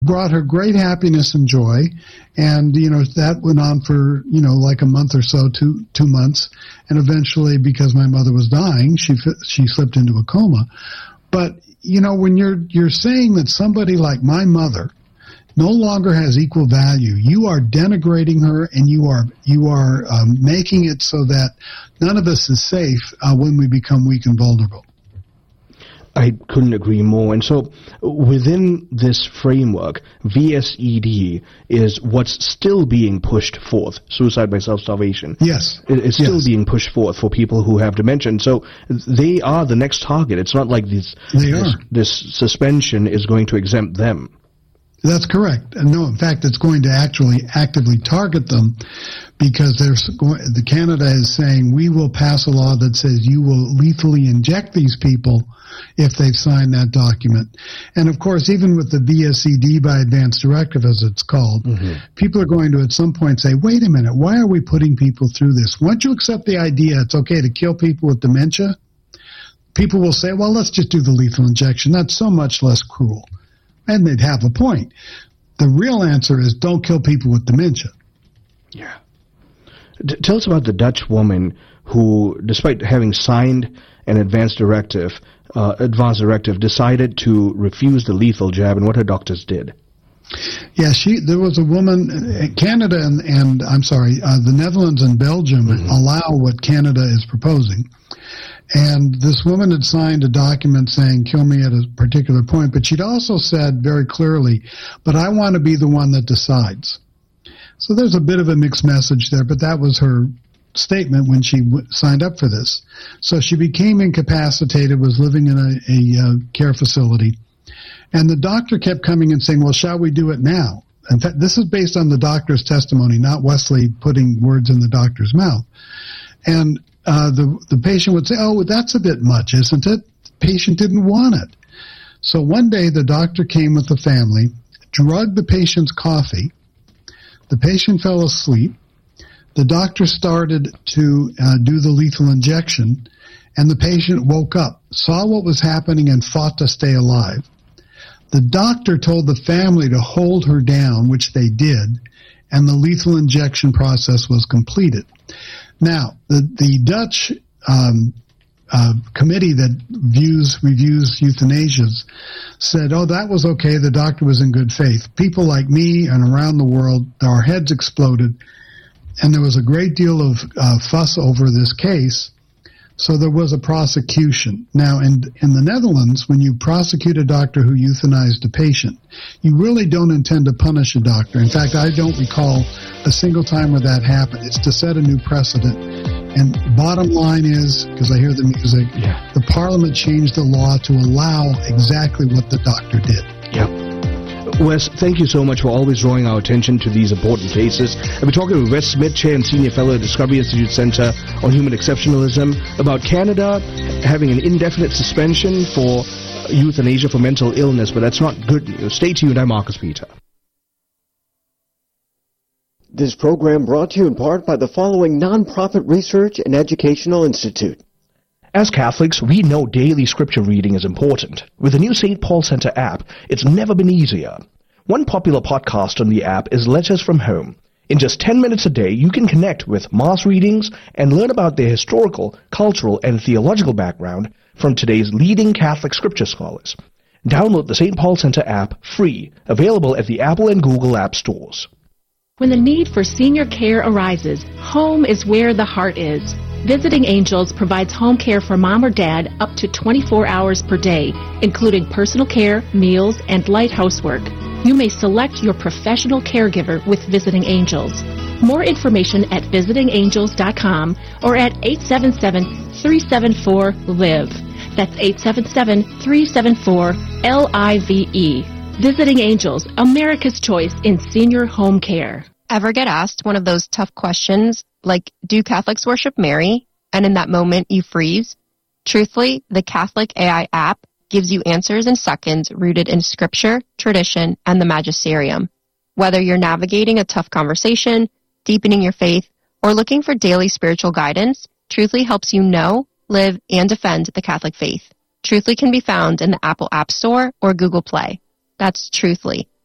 brought her great happiness and joy. And, that went on for, like a month or so, two months. And eventually, because my mother was dying, she slipped into a coma. But, when you're saying that somebody like my mother no longer has equal value, you are denigrating her, and you are making it so that none of us is safe when we become weak and vulnerable. I couldn't agree more. And so within this framework, VSED is what's still being pushed forth, suicide by self-starvation. Yes. It's still being pushed forth for people who have dementia. And so they are the next target. It's not like this suspension is going to exempt them. That's correct. No, in fact, it's going to actually actively target them, because Canada is saying we will pass a law that says you will lethally inject these people if they've signed that document. And of course, even with the VSED by advance directive, as it's called, people are going to at some point say, wait a minute, why are we putting people through this? Once you accept the idea it's okay to kill people with dementia, people will say, well, let's just do the lethal injection. That's so much less cruel. And they'd have a point. The real answer is don't kill people with dementia. Yeah. Tell us about the Dutch woman who, despite having signed an advance directive, decided to refuse the lethal jab, and what her doctors did. Yeah, there was a woman, Canada and the Netherlands and Belgium allow what Canada is proposing. And this woman had signed a document saying, kill me at a particular point, but she'd also said very clearly, but I want to be the one that decides. So there's a bit of a mixed message there, but that was her statement when she signed up for this. So she became incapacitated, was living in a care facility. And the doctor kept coming and saying, well, shall we do it now? In fact, this is based on the doctor's testimony, not Wesley putting words in the doctor's mouth. And the patient would say, oh, that's a bit much, isn't it? The patient didn't want it. So one day the doctor came with the family, drugged the patient's coffee. The patient fell asleep. The doctor started to do the lethal injection, and the patient woke up, saw what was happening, and fought to stay alive. The doctor told the family to hold her down, which they did, and the lethal injection process was completed. Now, the Dutch committee that reviews euthanasia said, oh, that was okay, the doctor was in good faith. People like me and around the world, our heads exploded, and there was a great deal of fuss over this case, so there was a prosecution. Now, in the Netherlands, when you prosecute a doctor who euthanized a patient, you really don't intend to punish a doctor. In fact, I don't recall a single time where that happened. It's to set a new precedent. And bottom line is, because I hear the music, the Parliament changed the law to allow exactly what the doctor did. Yep. Wes, thank you so much for always drawing our attention to these important cases. I've been talking with Wes Smith, Chair and Senior Fellow at Discovery Institute Center on Human Exceptionalism, about Canada having an indefinite suspension for euthanasia for mental illness, but that's not good news. Stay tuned. I'm Marcus Peter. This program brought to you in part by the following nonprofit research and educational institute. As Catholics, we know daily scripture reading is important. With the new St. Paul Center app, it's never been easier. One popular podcast on the app is Letters from Home. In just 10 minutes a day, you can connect with Mass readings and learn about their historical, cultural, and theological background from today's leading Catholic scripture scholars. Download the St. Paul Center app free, available at the Apple and Google App Stores. When the need for senior care arises, home is where the heart is. Visiting Angels provides home care for mom or dad up to 24 hours per day, including personal care, meals, and light housework. You may select your professional caregiver with Visiting Angels. More information at visitingangels.com or at 877-374-LIVE. That's 877-374-LIVE. Visiting Angels, America's choice in senior home care. Ever get asked one of those tough questions like, do Catholics worship Mary? And in that moment you freeze? Truthfully, the Catholic AI app gives you answers in seconds rooted in scripture, tradition, and the magisterium. Whether you're navigating a tough conversation, deepening your faith, or looking for daily spiritual guidance, Truthfully helps you know, live, and defend the Catholic faith. Truthfully can be found in the Apple App Store or Google Play. That's Truthfully,